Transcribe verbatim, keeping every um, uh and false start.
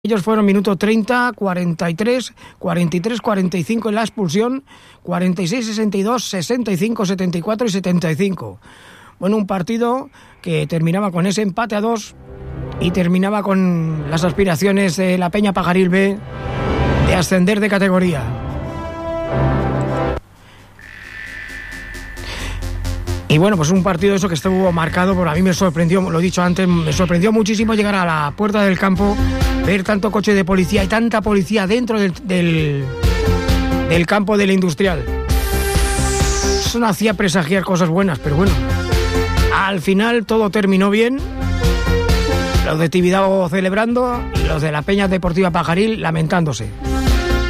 Ellos fueron minuto treinta, cuarenta y tres, cuarenta y tres, cuarenta y cinco en la expulsión, cuarenta y seis, sesenta y dos, sesenta y cinco, setenta y cuatro y setenta y cinco. Bueno, un partido que terminaba con ese empate a dos y terminaba con las aspiraciones de la Peña Pajaril B de ascender de categoría. Y bueno, pues un partido eso que estuvo marcado, por a mí me sorprendió, lo he dicho antes, me sorprendió muchísimo llegar a la puerta del campo, ver tanto coche de policía y tanta policía dentro del, del, del campo del Industrial. Eso no hacía presagiar cosas buenas, pero bueno, al final todo terminó bien. Los de Tibidabo celebrando y los de la Peña Deportiva Pajaril lamentándose.